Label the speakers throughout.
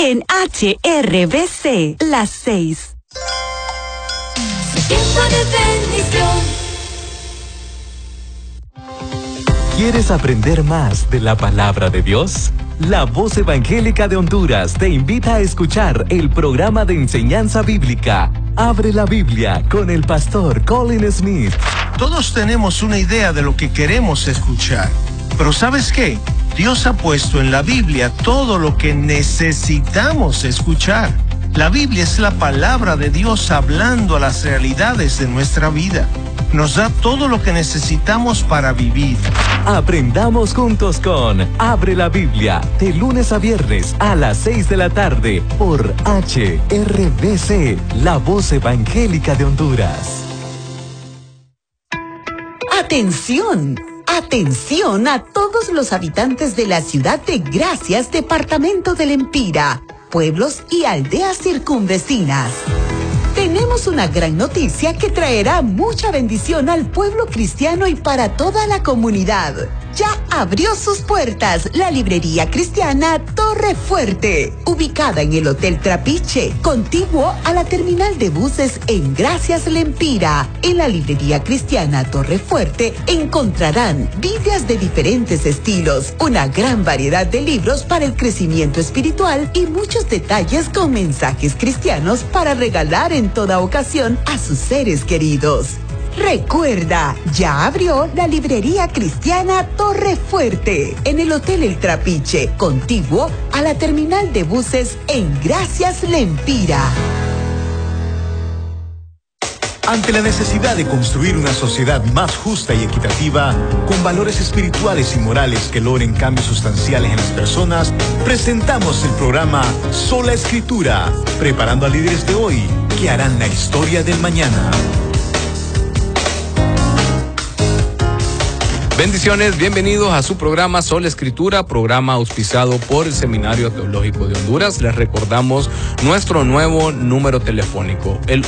Speaker 1: en HRBC, las 6.
Speaker 2: Tiempo de bendición.
Speaker 3: ¿Quieres aprender más de la palabra de Dios? La Voz Evangélica de Honduras te invita a escuchar el programa de enseñanza bíblica Abre la Biblia con el pastor Colin Smith.
Speaker 4: Todos tenemos una idea de lo que queremos escuchar, pero ¿sabes qué? Dios ha puesto en la Biblia todo lo que necesitamos escuchar. La Biblia es la palabra de Dios hablando a las realidades de nuestra vida. Nos da todo lo que necesitamos para vivir.
Speaker 3: Aprendamos juntos con Abre la Biblia, de lunes a viernes a las 6 de la tarde por HRBC, la Voz Evangélica de Honduras.
Speaker 1: ¡Atención! ¡Atención a todos los habitantes de la ciudad de Gracias, departamento del Empira, pueblos y aldeas circunvecinas! Tenemos una gran noticia que traerá mucha bendición al pueblo cristiano y para toda la comunidad. Ya abrió sus puertas la librería cristiana Torre Fuerte, ubicada en el Hotel Trapiche, contiguo a la terminal de buses en Gracias Lempira. En la librería cristiana Torre Fuerte encontrarán Biblias de diferentes estilos, una gran variedad de libros para el crecimiento espiritual y muchos detalles con mensajes cristianos para regalar en toda ocasión a sus seres queridos. Recuerda, ya abrió la librería cristiana Torre Fuerte en el Hotel El Trapiche, contiguo a la terminal de buses en Gracias Lempira.
Speaker 5: Ante la necesidad de construir una sociedad más justa y equitativa, con valores espirituales y morales que logren cambios sustanciales en las personas, presentamos el programa Sola Escritura, preparando a líderes de hoy que harán la historia del mañana.
Speaker 6: Bendiciones, bienvenidos a su programa Sola Escritura, programa auspiciado por el Seminario Teológico de Honduras. Les recordamos nuestro nuevo número telefónico, el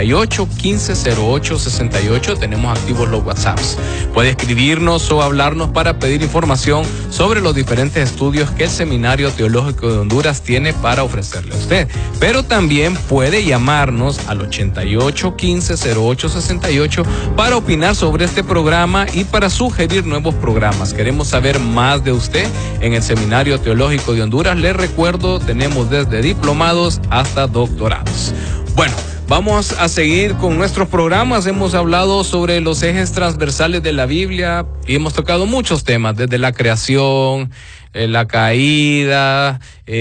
Speaker 6: 88-1508-68. Tenemos activos los WhatsApps. Puede escribirnos o hablarnos para pedir información sobre los diferentes estudios que el Seminario Teológico de Honduras tiene para ofrecerle a usted. Pero también puede llamarnos al 88-1508-68 para opinar sobre este programa y para sugerir nuevos programas. Queremos saber más de usted en el Seminario Teológico de Honduras. Les recuerdo, tenemos desde diplomados hasta doctorados. Bueno, vamos a seguir con nuestros programas. Hemos hablado sobre los ejes transversales de la Biblia y hemos tocado muchos temas, desde la creación, la caída,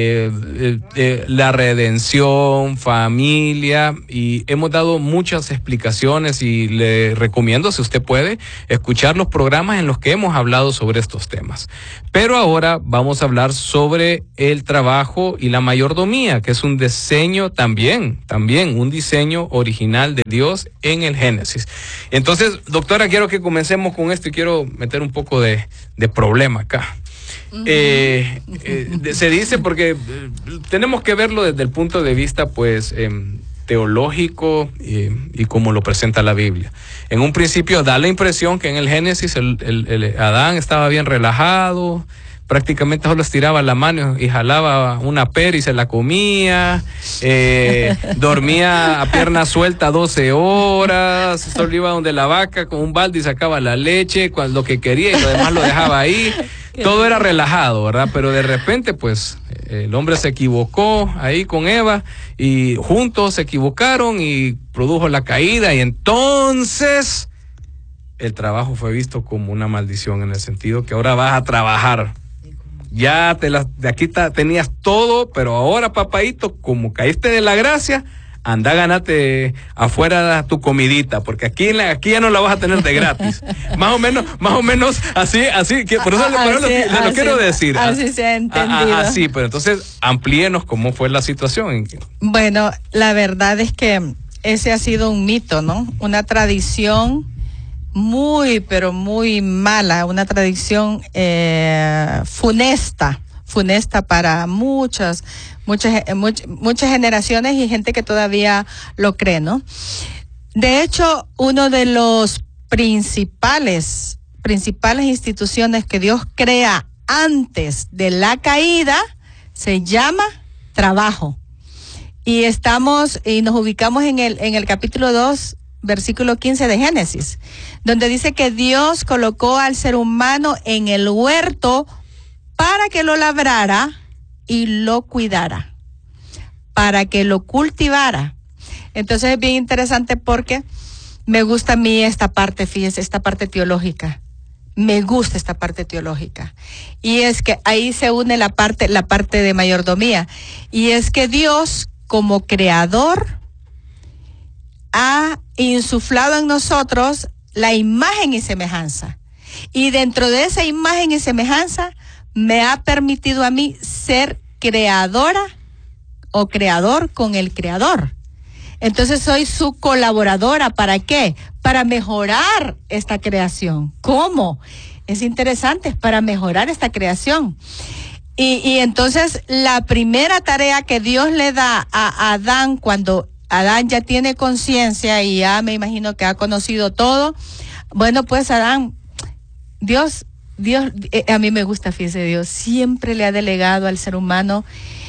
Speaker 6: la redención, familia, y hemos dado muchas explicaciones y le recomiendo, si usted puede, escuchar los programas en los que hemos hablado sobre estos temas. Pero ahora vamos a hablar sobre el trabajo y la mayordomía, que es un diseño también un diseño original de Dios en el Génesis. Entonces, doctora, quiero que comencemos con esto y quiero meter un poco de problema acá. Se dice, porque tenemos que verlo desde el punto de vista pues teológico y como lo presenta la Biblia. En un principio da la impresión que en el Génesis el Adán estaba bien relajado, prácticamente solo estiraba la mano y jalaba una pera y se la comía, dormía a pierna suelta 12 horas, solo iba donde la vaca con un balde y sacaba la leche, lo que quería, y lo demás lo dejaba ahí. Todo era relajado, ¿verdad? Pero de repente, pues, el hombre se equivocó ahí con Eva y juntos se equivocaron y produjo la caída, y entonces el trabajo fue visto como una maldición, en el sentido que ahora vas a trabajar. Ya de aquí tenías todo, pero ahora, papaíto, como caíste de la gracia, anda, ganate afuera tu comidita, porque aquí ya no la vas a tener de gratis. Más o menos así, que por eso lo quiero decir.
Speaker 7: Así se ha entendido.
Speaker 6: Así, pero entonces amplíenos cómo fue la situación.
Speaker 7: Bueno, la verdad es que ese ha sido un mito, ¿no? Una tradición muy, pero muy mala, una tradición funesta para muchas generaciones y gente que todavía lo cree, ¿no? De hecho, uno de los principales instituciones que Dios crea antes de la caída se llama trabajo. Y nos ubicamos en el capítulo 2, versículo 15 de Génesis, donde dice que Dios colocó al ser humano en el huerto para que lo labrara y lo cuidara, para que lo cultivara. Entonces es bien interesante porque me gusta a mí esta parte, fíjese, esta parte teológica. Me gusta esta parte teológica. Y es que ahí se une la parte de mayordomía. Y es que Dios, como creador, ha insuflado en nosotros la imagen y semejanza. Y dentro de esa imagen y semejanza, me ha permitido a mí ser creadora o creador con el creador. Entonces soy su colaboradora. ¿Para qué? Para mejorar esta creación. ¿Cómo? Es interesante, para mejorar esta creación. Y entonces la primera tarea que Dios le da a Adán, cuando Adán ya tiene conciencia y ya me imagino que ha conocido todo, bueno, pues Adán, Dios, a mí me gusta, fíjese, Dios siempre le ha delegado al ser humano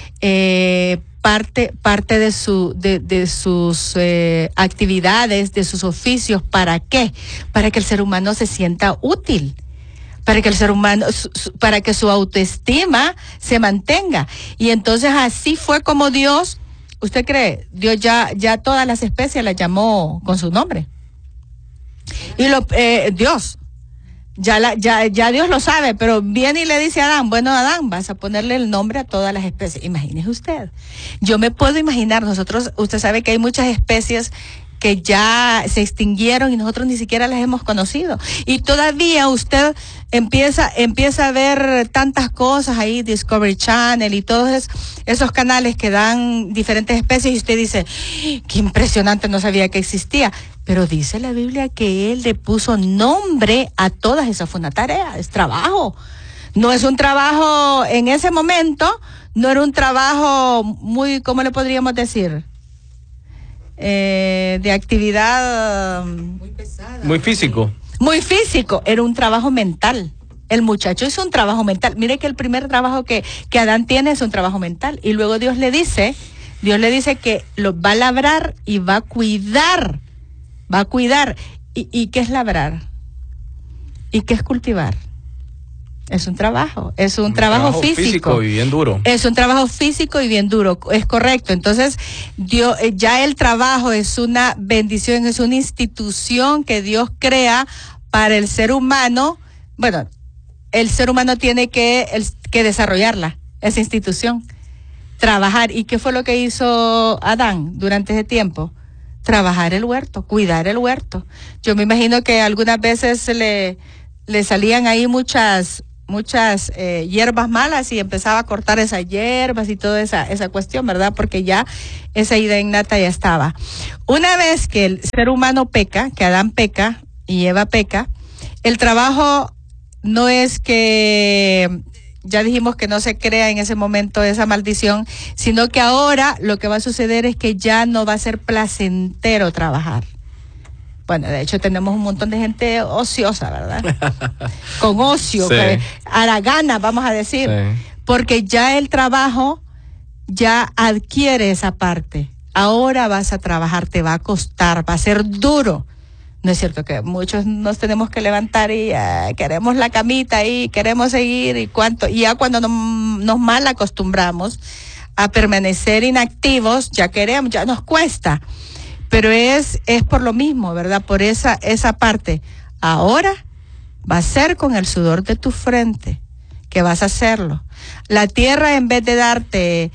Speaker 7: parte de sus actividades, de sus oficios. ¿Para qué? Para que el ser humano se sienta útil, para que el ser humano, para que su autoestima se mantenga. Y entonces así fue como Dios, ¿usted cree? Dios ya todas las especies las llamó con su nombre. Y Dios, ya Dios lo sabe, pero viene y le dice a Adán, bueno, Adán, vas a ponerle el nombre a todas las especies. Imagínese usted. Yo me puedo imaginar, usted sabe que hay muchas especies que ya se extinguieron y nosotros ni siquiera las hemos conocido. Y todavía usted empieza a ver tantas cosas ahí, Discovery Channel y todos esos canales que dan diferentes especies, y usted dice, qué impresionante, no sabía que existía. Pero dice la Biblia que Él le puso nombre a todas. Esa fue una tarea, es trabajo. No es un trabajo en ese momento, no era un trabajo muy, ¿cómo le podríamos decir? De actividad muy pesada.
Speaker 6: Muy físico.
Speaker 7: Muy físico, era un trabajo mental. El muchacho hizo un trabajo mental. Mire que el primer trabajo que Adán tiene es un trabajo mental. Y luego Dios le dice que lo va a labrar y va a cuidar. Va a cuidar. ¿Y qué es labrar? ¿Y qué es cultivar? Es un trabajo trabajo físico
Speaker 6: y bien duro.
Speaker 7: Es un trabajo físico y bien duro, es correcto. Entonces, Dios, ya el trabajo es una bendición, es una institución que Dios crea para el ser humano. Bueno, el ser humano tiene que desarrollarla, esa institución, trabajar. ¿Y qué fue lo que hizo Adán durante ese tiempo? Trabajar el huerto, cuidar el huerto. Yo me imagino que algunas veces le salían ahí muchas hierbas malas y empezaba a cortar esas hierbas y toda esa cuestión, ¿verdad? Porque ya esa idea innata ya estaba. Una vez que el ser humano peca, que Adán peca y Eva peca, el trabajo no es que, ya dijimos que no se crea en ese momento esa maldición, sino que ahora lo que va a suceder es que ya no va a ser placentero trabajar. Bueno, de hecho tenemos un montón de gente ociosa, ¿verdad? Con ocio,
Speaker 6: sí.
Speaker 7: Haragana, vamos a decir. Sí. Porque ya el trabajo ya adquiere esa parte. Ahora vas a trabajar, te va a costar, va a ser duro. No es cierto que muchos nos tenemos que levantar y queremos la camita y queremos seguir y ya cuando nos mal acostumbramos a permanecer inactivos, ya nos cuesta. Pero es por lo mismo, ¿verdad? Por esa parte. Ahora va a ser con el sudor de tu frente que vas a hacerlo. La tierra, en vez de darte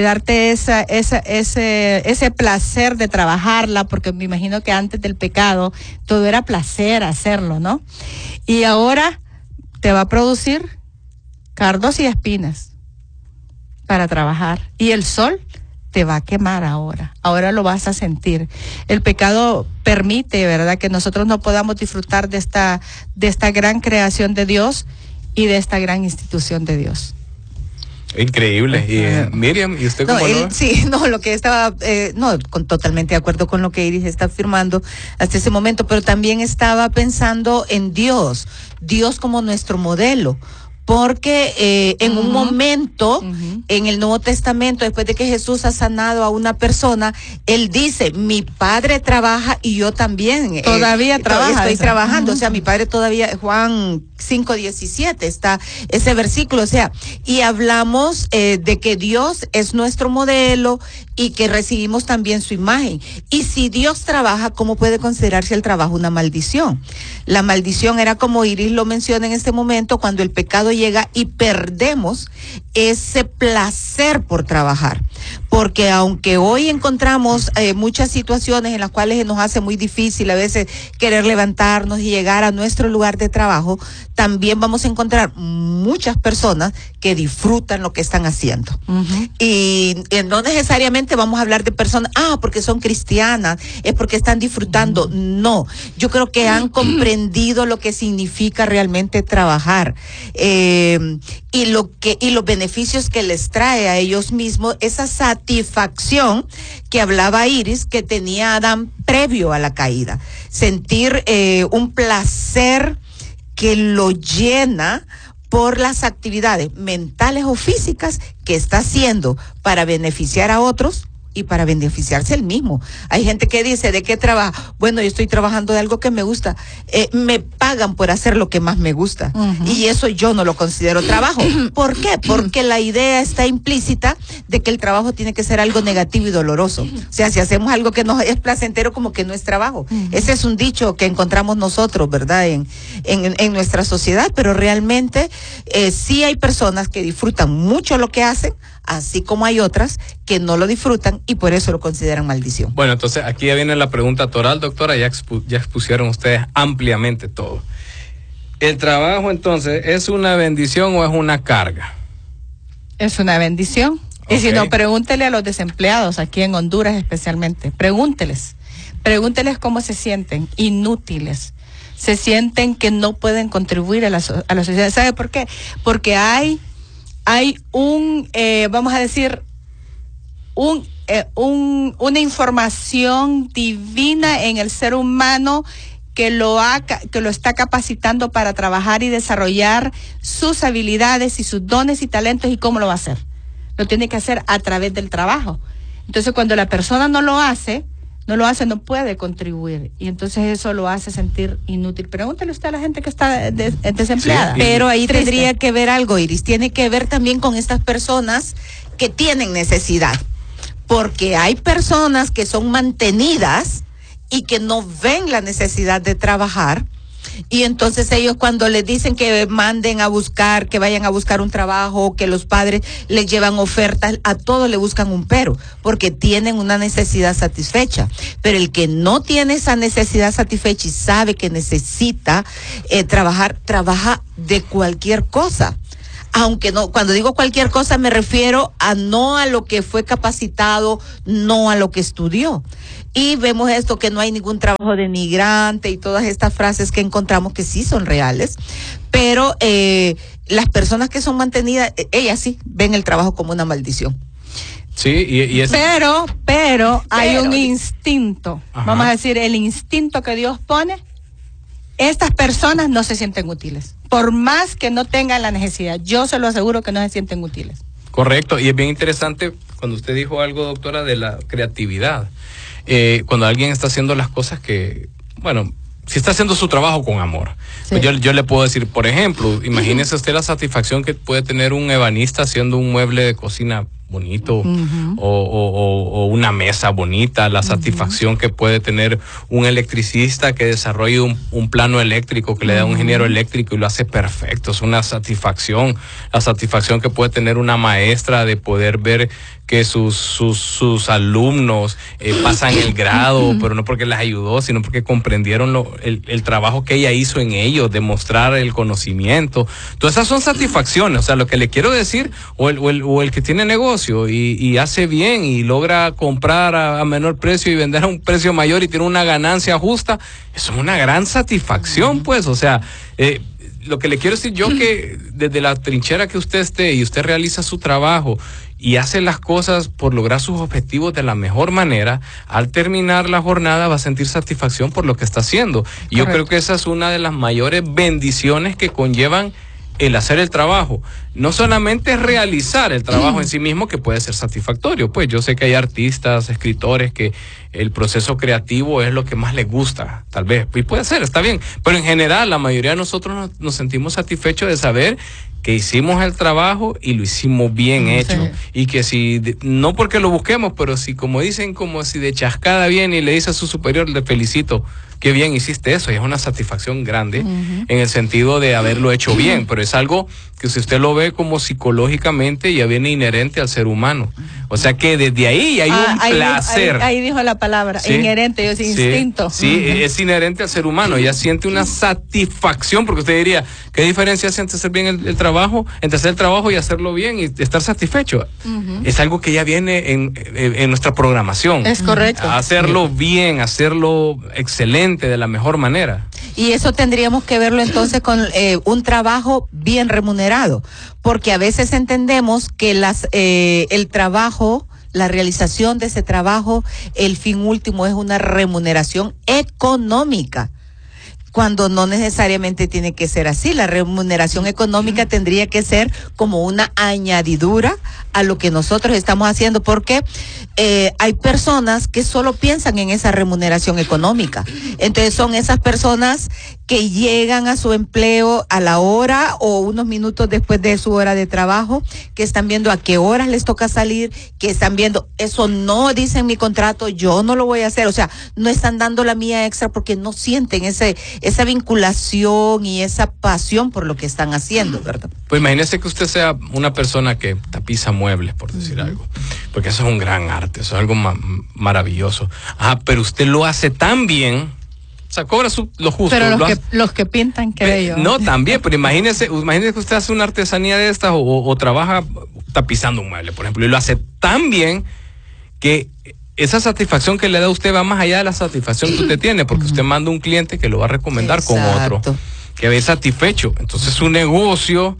Speaker 7: ese placer de trabajarla, porque me imagino que antes del pecado todo era placer hacerlo, ¿no? Y ahora te va a producir cardos y espinas para trabajar. Y el sol te va a quemar ahora lo vas a sentir. El pecado permite, ¿verdad?, que nosotros no podamos disfrutar de esta gran creación de Dios y de esta gran institución de Dios.
Speaker 6: Increíble. Y Miriam, ¿y usted cómo lo ve?
Speaker 2: Sí, lo que estaba, totalmente de acuerdo con lo que Iris está afirmando hasta ese momento, pero también estaba pensando en Dios como nuestro modelo. porque en un momento en el Nuevo Testamento, después de que Jesús ha sanado a una persona, él dice, mi padre trabaja y yo también
Speaker 7: todavía estoy
Speaker 2: trabajando, o sea, mi padre todavía, Juan 5:17 está ese versículo, o sea, y hablamos de que Dios es nuestro modelo y que recibimos también su imagen. Y si Dios trabaja, ¿cómo puede considerarse el trabajo una maldición? La maldición era, como Iris lo menciona en este momento, cuando el pecado llega y perdemos ese placer por trabajar. Porque aunque hoy encontramos muchas situaciones en las cuales nos hace muy difícil a veces querer levantarnos y llegar a nuestro lugar de trabajo, también vamos a encontrar muchas personas que disfrutan lo que están haciendo. Y no necesariamente vamos a hablar de personas, porque son cristianas, es porque están disfrutando. No, yo creo que han comprendido lo que significa realmente trabajar. Y los beneficios que les trae a ellos mismos, esa satisfacción que hablaba Iris, que tenía Adán previo a la caída. Sentir un placer que lo llena por las actividades mentales o físicas que está haciendo para beneficiar a otros y para beneficiarse él mismo. Hay gente que dice, ¿de qué trabaja? Bueno, yo estoy trabajando de algo que me gusta. Me pagan por hacer lo que más me gusta. Y eso yo no lo considero trabajo. ¿Por qué? Porque la idea está implícita de que el trabajo tiene que ser algo negativo y doloroso. O sea, si hacemos algo que nos es placentero, como que no es trabajo. Ese es un dicho que encontramos nosotros, ¿verdad? En nuestra sociedad, pero realmente sí hay personas que disfrutan mucho lo que hacen, así como hay otras que no lo disfrutan y por eso lo consideran maldición.
Speaker 6: Bueno, entonces aquí ya viene la pregunta toral, doctora, ya expusieron ustedes ampliamente todo. ¿El trabajo entonces es una bendición o es una carga?
Speaker 7: Es una bendición. Okay. Y si no, pregúntele a los desempleados aquí en Honduras especialmente, pregúnteles cómo se sienten, inútiles. Se sienten que no pueden contribuir a la sociedad. ¿Sabe por qué? Porque hay un, vamos a decir, una información divina en el ser humano que lo está capacitando para trabajar y desarrollar sus habilidades y sus dones y talentos. ¿Y cómo lo va a hacer? Lo tiene que hacer a través del trabajo. Entonces, cuando la persona no puede contribuir, y entonces eso lo hace sentir inútil. Pregúntele usted a la gente que está desempleada.
Speaker 2: Sí, pero ahí tendría que ver algo, Iris, tiene que ver también con estas personas que tienen necesidad, porque hay personas que son mantenidas y que no ven la necesidad de trabajar. Y entonces ellos, cuando les dicen que vayan a buscar un trabajo, que los padres les llevan ofertas, a todos le buscan un pero, porque tienen una necesidad satisfecha. Pero el que no tiene esa necesidad satisfecha y sabe que necesita trabaja de cualquier cosa. Aunque no, cuando digo cualquier cosa me refiero no a lo que fue capacitado, no a lo que estudió. Y vemos esto, que no hay ningún trabajo denigrante y todas estas frases que encontramos que sí son reales, pero las personas que son mantenidas, ellas sí ven el trabajo como una maldición.
Speaker 6: Sí, y es...
Speaker 7: Pero hay un instinto, vamos a decir, el instinto que Dios pone. Estas personas no se sienten útiles, por más que no tengan la necesidad. Yo se lo aseguro que no se sienten útiles.
Speaker 6: Correcto, y es bien interesante cuando usted dijo algo, doctora, de la creatividad. Cuando alguien está haciendo las cosas que, bueno, si está haciendo su trabajo con amor, sí. Pues yo le puedo decir, por ejemplo, imagínese usted la satisfacción que puede tener un ebanista haciendo un mueble de cocina bonito, o una mesa bonita, la satisfacción que puede tener un electricista que desarrolle un plano eléctrico, que le da un ingeniero eléctrico y lo hace perfecto. Es una satisfacción, la satisfacción que puede tener una maestra de poder ver que sus alumnos pasan el grado, pero no porque les ayudó, sino porque comprendieron el trabajo que ella hizo en ellos, demostrar el conocimiento. Todas esas son satisfacciones. O sea, lo que le quiero decir, o el que tiene negocio y hace bien y logra comprar a menor precio y vender a un precio mayor y tiene una ganancia justa, eso es una gran satisfacción, pues. O sea, lo que le quiero decir yo, que desde la trinchera que usted esté y usted realiza su trabajo y hace las cosas por lograr sus objetivos de la mejor manera, al terminar la jornada va a sentir satisfacción por lo que está haciendo. Y yo creo que esa es una de las mayores bendiciones que conllevan el hacer el trabajo. No solamente realizar el trabajo en sí mismo, que puede ser satisfactorio. Pues yo sé que hay artistas, escritores que el proceso creativo es lo que más les gusta, tal vez. Y puede ser, está bien. Pero en general, la mayoría de nosotros nos sentimos satisfechos de saber que hicimos el trabajo y lo hicimos bien hecho. Sí. Y que si, no porque lo busquemos, pero si, como dicen, como si de chascada viene y le dice a su superior, le felicito, qué bien hiciste eso. Y es una satisfacción grande en el sentido de haberlo hecho bien, pero es algo que si usted lo ve como psicológicamente ya viene inherente al ser humano. O sea que desde ahí hay un placer.
Speaker 7: Ahí dijo la palabra, ¿sí? Inherente, es instinto.
Speaker 6: Sí, es inherente al ser humano. Ya siente una satisfacción, porque usted diría, ¿qué diferencia hace entre hacer bien el trabajo, entre hacer el trabajo y hacerlo bien y estar satisfecho? Es algo que ya viene en nuestra programación.
Speaker 7: Es correcto.
Speaker 6: Hacerlo bien, hacerlo excelente, de la mejor manera.
Speaker 2: Y eso tendríamos que verlo entonces con un trabajo bien remunerado, porque a veces entendemos que el trabajo, la realización de ese trabajo, el fin último es una remuneración económica, cuando no necesariamente tiene que ser así. La remuneración económica tendría que ser como una añadidura a lo que nosotros estamos haciendo, porque hay personas que solo piensan en esa remuneración económica. Entonces son esas personas que llegan a su empleo a la hora o unos minutos después de su hora de trabajo, que están viendo a qué horas les toca salir, que están viendo, eso no dice en mi contrato, yo no lo voy a hacer. O sea, no están dando la mía extra porque no sienten esa vinculación y esa pasión por lo que están haciendo, ¿verdad?
Speaker 6: Pues imagínese que usted sea una persona que tapiza muebles, por decir algo, porque eso es un gran arte, eso es algo maravilloso. Pero usted lo hace tan bien, o sea, cobra lo justo.
Speaker 7: Pero los que pintan, creo yo.
Speaker 6: No, también, pero imagínese que usted hace una artesanía de estas o trabaja tapizando un mueble, por ejemplo, y lo hace tan bien que esa satisfacción que le da a usted va más allá de la satisfacción que usted tiene, porque usted manda un cliente que lo va a recomendar con otro, que va a ir satisfecho. Entonces su negocio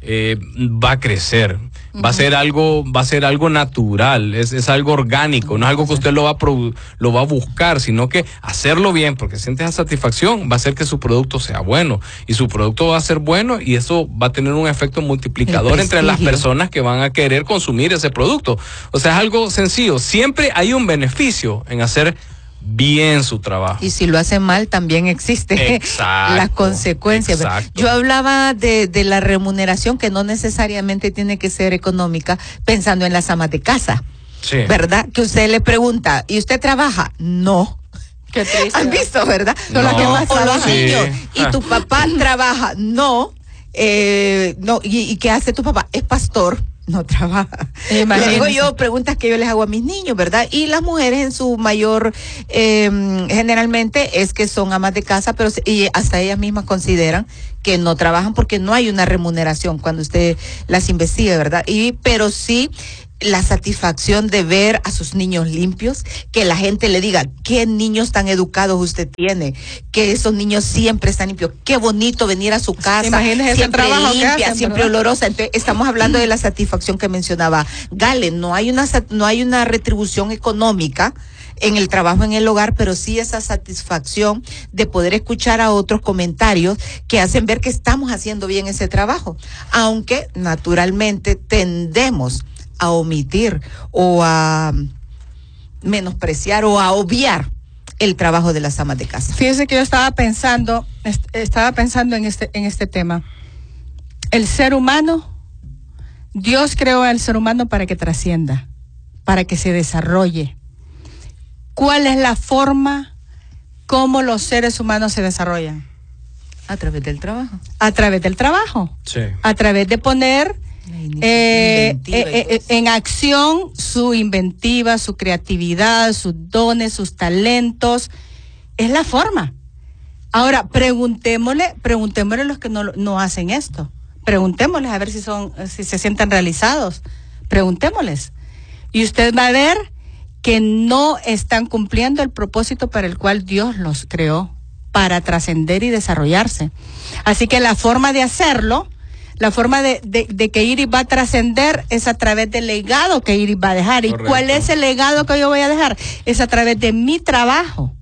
Speaker 6: va a crecer, va a ser algo natural, es algo orgánico, no es algo que usted lo va a buscar, sino que hacerlo bien, porque siente esa satisfacción, va a hacer que su producto sea bueno, y su producto va a ser bueno, y eso va a tener un efecto multiplicador entre las personas que van a querer consumir ese producto. O sea, es algo sencillo, siempre hay un beneficio en hacer bien su trabajo.
Speaker 2: Y si lo hace mal, también existe las consecuencias. Exacto. Yo hablaba de la remuneración, que no necesariamente tiene que ser económica, pensando en las amas de casa. Sí. ¿Verdad? Que usted le pregunta, ¿y usted trabaja? No.
Speaker 7: Qué triste.
Speaker 2: ¿Han visto, verdad?
Speaker 6: No.
Speaker 2: O los niños. ¿Y tu papá trabaja? No. No. ¿Y qué hace tu papá? Es pastor. No trabaja. Digo yo, preguntas que yo les hago a mis niños, ¿verdad? Y las mujeres en su mayor, generalmente es que son amas de casa, pero y hasta ellas mismas consideran que no trabajan porque no hay una remuneración cuando usted las investiga, ¿verdad? Pero sí la satisfacción de ver a sus niños limpios, que la gente le diga, qué niños tan educados usted tiene, que esos niños siempre están limpios, qué bonito venir a su casa,
Speaker 7: imagínese
Speaker 2: siempre
Speaker 7: ese trabajo
Speaker 2: limpia,
Speaker 7: hacen,
Speaker 2: siempre
Speaker 7: ¿verdad?
Speaker 2: olorosa. Entonces, estamos hablando de la satisfacción que mencionaba Gale. No hay una retribución económica en el trabajo en el hogar, pero sí esa satisfacción de poder escuchar a otros comentarios que hacen ver que estamos haciendo bien ese trabajo, aunque naturalmente tendemos a omitir o a menospreciar o a obviar el trabajo de las amas de casa.
Speaker 7: Fíjese que yo estaba pensando en este tema. El ser humano, Dios creó al ser humano para que trascienda, para que se desarrolle. ¿Cuál es la forma como los seres humanos se desarrollan?
Speaker 2: A través del trabajo.
Speaker 7: A través del trabajo.
Speaker 6: Sí.
Speaker 7: A través de poner en acción su inventiva, su creatividad, sus dones, sus talentos. Es la forma. Ahora, preguntémosle a los que no hacen esto. Preguntémosles a ver si se sienten realizados. Preguntémosles. Y usted va a ver que no están cumpliendo el propósito para el cual Dios los creó, para trascender y desarrollarse. Así que la forma de hacerlo, la forma de que Iris va a trascender es a través del legado que Iris va a dejar. Correcto. ¿Y cuál es el legado que yo voy a dejar? Es a través de mi trabajo.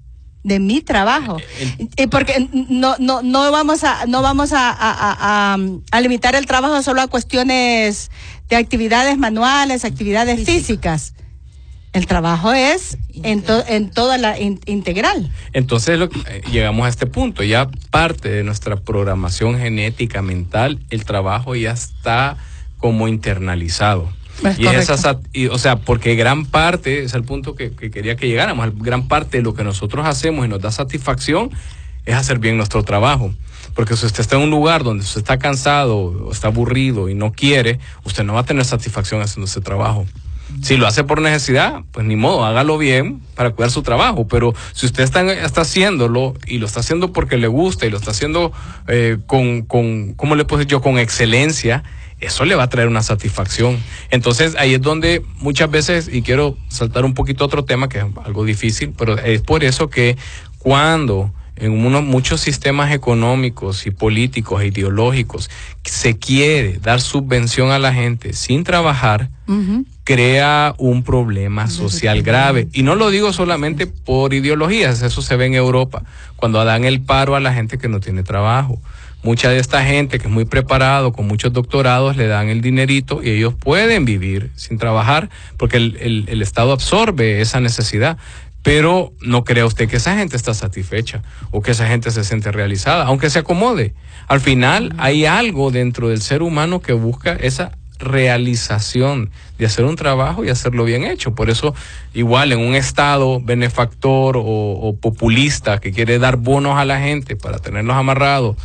Speaker 7: de mi trabajo. Porque no vamos a limitar el trabajo solo a cuestiones de actividades manuales, actividades físicas. El trabajo es en toda la integral.
Speaker 6: Entonces llegamos a este punto, ya parte de nuestra programación genética mental, el trabajo ya está como internalizado. O sea, porque gran parte, es el punto que quería que llegáramos, gran parte de lo que nosotros hacemos y nos da satisfacción es hacer bien nuestro trabajo. Porque si usted está en un lugar donde usted está cansado o está aburrido y no quiere, usted no va a tener satisfacción haciendo ese trabajo. Si lo hace por necesidad, pues ni modo, hágalo bien para cuidar su trabajo. Pero si usted está haciéndolo y lo está haciendo porque le gusta y lo está haciendo ¿cómo le puedo decir yo? Con excelencia, eso le va a traer una satisfacción. Entonces ahí es donde muchas veces, y quiero saltar un poquito a otro tema que es algo difícil, pero es por eso que cuando en muchos sistemas económicos y políticos e ideológicos se quiere dar subvención a la gente sin trabajar, crea un problema social grave. Y no lo digo solamente por ideologías, eso se ve en Europa, cuando dan el paro a la gente que no tiene trabajo. Mucha de esta gente que es muy preparado, con muchos doctorados, le dan el dinerito y ellos pueden vivir sin trabajar porque el Estado absorbe esa necesidad. Pero no crea usted que esa gente está satisfecha o que esa gente se siente realizada, aunque se acomode. Al final hay algo dentro del ser humano que busca esa realización de hacer un trabajo y hacerlo bien hecho. Por eso, igual en un estado benefactor o populista que quiere dar bonos a la gente para tenerlos amarrados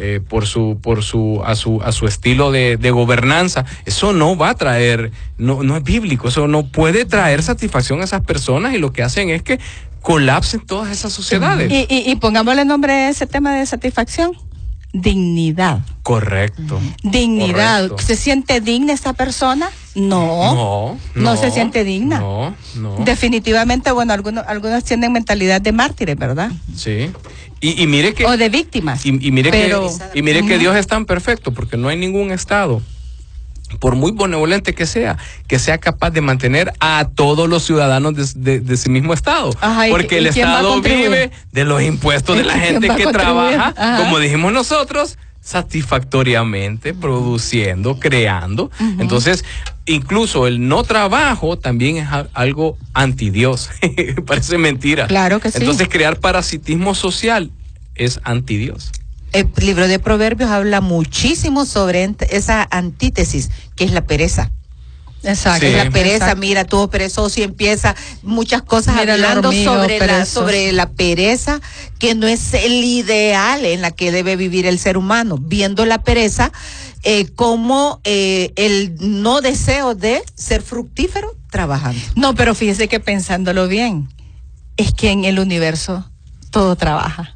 Speaker 6: a su estilo de gobernanza, eso no va a traer, no es bíblico, eso no puede traer satisfacción a esas personas, y lo que hacen es que colapsen todas esas sociedades.
Speaker 7: Y pongámosle nombre a ese tema de satisfacción: dignidad.
Speaker 6: Correcto.
Speaker 7: Dignidad.
Speaker 6: Correcto.
Speaker 7: ¿Se siente digna esta persona? No se siente digna.
Speaker 6: No.
Speaker 7: Definitivamente, bueno, algunos tienen mentalidad de mártires, ¿verdad?
Speaker 6: Sí. Y mire que,
Speaker 7: o de víctimas.
Speaker 6: Y mire que Dios es tan perfecto, porque no hay ningún estado, por muy benevolente que sea capaz de mantener a todos los ciudadanos de ese mismo estado.
Speaker 7: Ajá,
Speaker 6: porque el Estado vive de los impuestos de la gente que trabaja, como dijimos nosotros, satisfactoriamente, produciendo, creando. Entonces, incluso el no trabajo también es algo anti-Dios. Parece mentira.
Speaker 7: Claro que sí.
Speaker 6: Entonces, crear parasitismo social es anti-Dios.
Speaker 2: El libro de Proverbios habla muchísimo sobre esa antítesis, que es la pereza.
Speaker 7: Exacto.
Speaker 2: Sí. La pereza,
Speaker 7: exacto.
Speaker 2: Mira, todo perezoso, y empieza muchas cosas hablando sobre la pereza, que no es el ideal en la que debe vivir el ser humano, viendo la pereza como el no deseo de ser fructífero trabajando.
Speaker 7: No, pero fíjese que pensándolo bien, es que en el universo todo trabaja.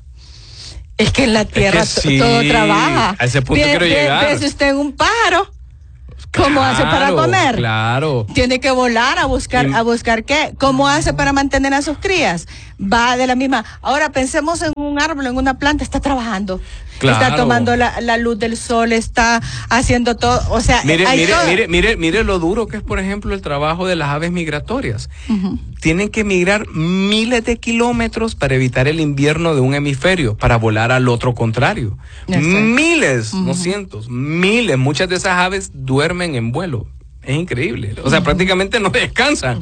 Speaker 7: Es que en la tierra todo trabaja.
Speaker 6: A ese punto quiero llegar.
Speaker 7: Piense usted en un pájaro. ¿Cómo hace para comer?
Speaker 6: Claro.
Speaker 7: Tiene que volar a buscar qué. ¿Cómo hace para mantener a sus crías? Va de la misma. Ahora pensemos en un árbol, en una planta, está trabajando. Claro. Está tomando la luz del sol, está haciendo todo. O sea,
Speaker 6: mire lo duro que es, por ejemplo, el trabajo de las aves migratorias. Tienen que migrar miles de kilómetros para evitar el invierno de un hemisferio, para volar al otro contrario. Miles, no cientos, miles. Muchas de esas aves duermen en vuelo. Es increíble. O sea, prácticamente no descansan.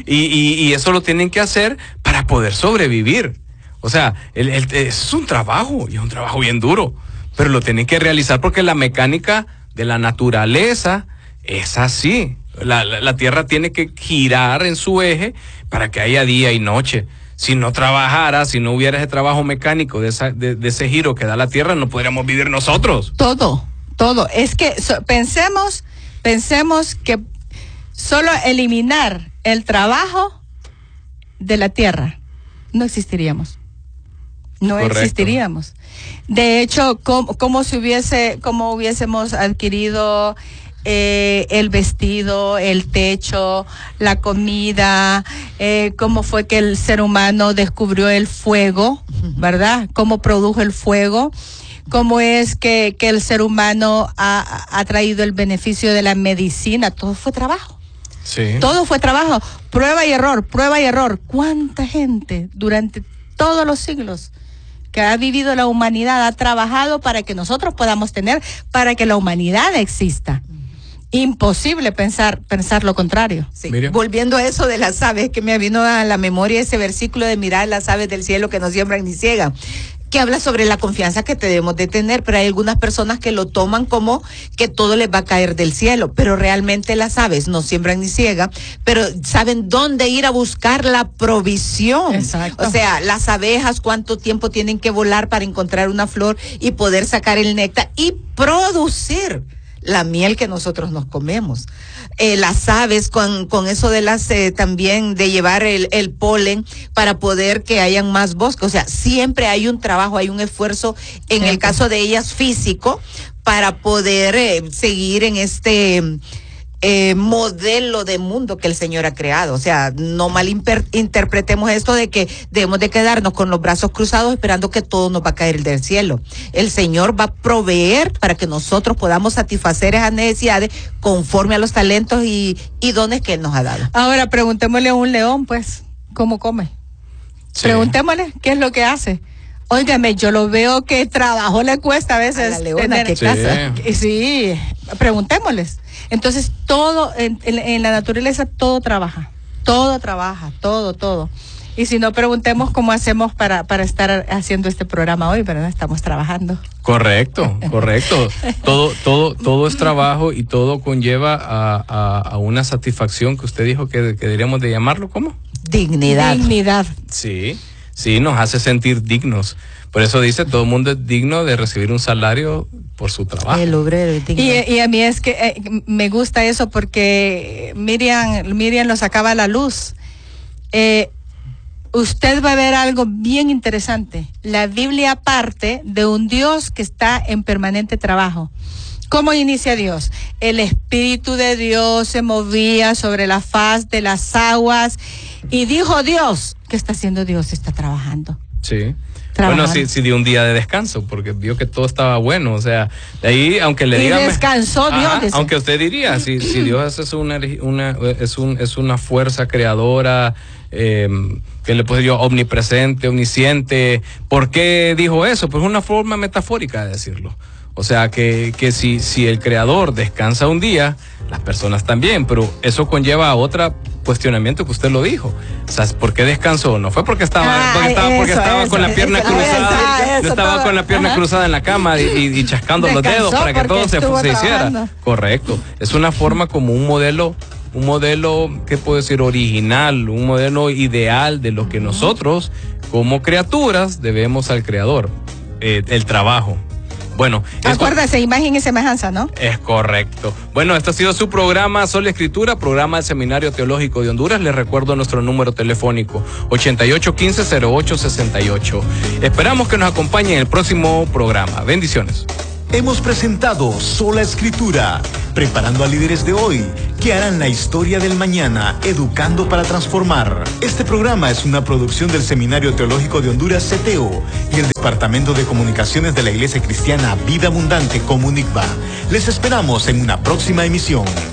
Speaker 6: Y eso lo tienen que hacer para poder sobrevivir. O sea, es un trabajo, y es un trabajo bien duro, pero lo tienen que realizar porque la mecánica de la naturaleza es así. La Tierra tiene que girar en su eje para que haya día y noche. Si no trabajara, si no hubiera ese trabajo mecánico de ese giro que da la Tierra, no podríamos vivir nosotros.
Speaker 7: Todo. Es que pensemos que solo eliminar el trabajo de la Tierra, no existiríamos. No Correcto. Existiríamos. De hecho, como hubiésemos adquirido el vestido, el techo, la comida, cómo fue que el ser humano descubrió el fuego, ¿verdad? Cómo produjo el fuego, cómo es que el ser humano ha traído el beneficio de la medicina. Todo fue trabajo.
Speaker 6: Sí.
Speaker 7: Todo fue trabajo, prueba y error. ¿Cuánta gente durante todos los siglos que ha vivido la humanidad, ha trabajado para que nosotros podamos tener, para que la humanidad exista. Imposible pensar lo contrario.
Speaker 2: Sí. Volviendo a eso de las aves, que me vino a la memoria ese versículo de mirar las aves del cielo que no siembran ni ciegan, que habla sobre la confianza que debemos de tener, pero hay algunas personas que lo toman como que todo les va a caer del cielo, pero realmente las aves no siembran ni ciegan, pero saben dónde ir a buscar la provisión.
Speaker 7: Exacto.
Speaker 2: O sea, las abejas cuánto tiempo tienen que volar para encontrar una flor y poder sacar el néctar y producir la miel que nosotros nos comemos. Las aves con eso de las también de llevar el polen para poder que hayan más bosques. O sea, siempre hay un trabajo, hay un esfuerzo, en el caso de ellas físico, para poder seguir en este modelo de mundo que el Señor ha creado. O sea, no malinterpretemos esto de que debemos de quedarnos con los brazos cruzados esperando que todo nos va a caer del cielo. El Señor va a proveer para que nosotros podamos satisfacer esas necesidades conforme a los talentos y dones que Él nos ha dado.
Speaker 7: Ahora preguntémosle a un león, pues, ¿cómo come? Sí. Preguntémosle qué es lo que hace. Óigame, yo lo veo que trabajo le cuesta a veces.
Speaker 2: A la leona que caza.
Speaker 7: Sí, preguntémosles. Entonces, todo, en la naturaleza todo trabaja, todo. Y si no, preguntemos cómo hacemos para estar haciendo este programa hoy, ¿verdad? Estamos trabajando.
Speaker 6: Correcto. Todo es trabajo y todo conlleva a una satisfacción que usted dijo que deberíamos de llamarlo, ¿cómo?
Speaker 7: Dignidad.
Speaker 6: Sí, nos hace sentir dignos. Por eso dice, todo el mundo es digno de recibir un salario por su trabajo.
Speaker 2: El obrero es digno.
Speaker 7: Y a mí es que me gusta eso porque Miriam lo sacaba a la luz. Usted va a ver algo bien interesante. La Biblia parte de un Dios que está en permanente trabajo. ¿Cómo inicia Dios? El Espíritu de Dios se movía sobre la faz de las aguas y dijo Dios, ¿qué está haciendo Dios? Está trabajando.
Speaker 6: Sí. Bueno, sí dio un día de descanso porque vio que todo estaba bueno, o sea, de ahí, aunque le digan...
Speaker 7: Y descansó Dios. Dice.
Speaker 6: Aunque usted diría, si Dios es una fuerza creadora, que le puede yo omnipresente, omnisciente, ¿por qué dijo eso? Pues es una forma metafórica de decirlo. O sea, que si el creador descansa un día, las personas también, pero eso conlleva a otro cuestionamiento que usted lo dijo. O sea, ¿por qué descansó? No fue porque estaba con la pierna cruzada, no estaba con la pierna cruzada en la cama y chascando los dedos para que todo se hiciera. Correcto. Es una forma como un modelo, ¿qué puedo decir? Original, un modelo ideal de lo que nosotros, como criaturas, debemos al creador. El trabajo. Bueno,
Speaker 7: acuérdese, imagen y semejanza, ¿no?
Speaker 6: Es correcto. Bueno, este ha sido su programa Sol Escritura, programa del Seminario Teológico de Honduras. Les recuerdo nuestro número telefónico 8815-0868. Esperamos que nos acompañen en el próximo programa. Bendiciones.
Speaker 5: Hemos presentado Sola Escritura, preparando a líderes de hoy que harán la historia del mañana, educando para transformar. Este programa es una producción del Seminario Teológico de Honduras, CTO, y el Departamento de Comunicaciones de la Iglesia Cristiana Vida Abundante, Comunicba. Les esperamos en una próxima emisión.